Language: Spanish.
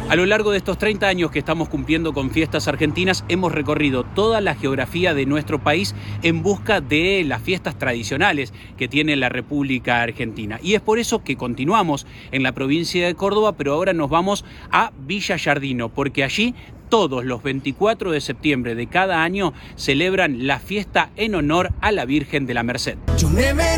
A lo largo de estos 30 años que estamos cumpliendo con Fiestas Argentinas, hemos recorrido toda la geografía de nuestro país en busca de las fiestas tradicionales que tiene la República Argentina. Y es por eso que continuamos en la provincia de Córdoba, pero ahora nos vamos a Villa Yardino, porque allí todos los 24 de septiembre de cada año celebran la fiesta en honor a la Virgen de la Merced.